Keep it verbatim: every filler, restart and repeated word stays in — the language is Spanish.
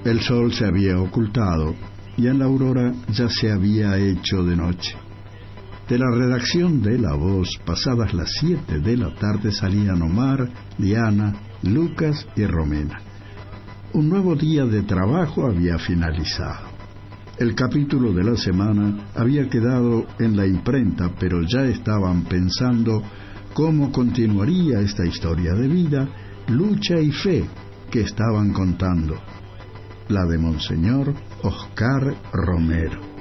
El sol se había ocultado y en la aurora ya se había hecho de noche. De la redacción de La Voz, pasadas las siete de la tarde, salían Omar, Diana, Lucas y Romena. Un nuevo día de trabajo había finalizado. El capítulo de la semana había quedado en la imprenta, pero ya estaban pensando cómo continuaría esta historia de vida, lucha y fe que estaban contando, la de Monseñor Oscar Romero.